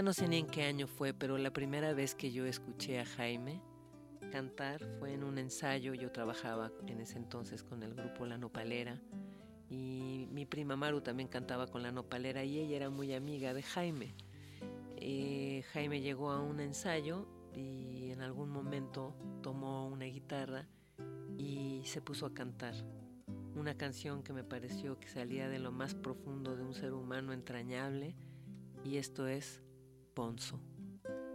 Ya no sé ni en qué año fue, pero la primera vez que yo escuché a Jaime cantar fue en un ensayo. Yo trabajaba en ese entonces con el grupo La Nopalera y mi prima Maru también cantaba con La Nopalera y ella era muy amiga de Jaime. Jaime llegó a un ensayo y en algún momento tomó una guitarra y se puso a cantar una canción que me pareció que salía de lo más profundo de un ser humano entrañable, y esto es Ponzo.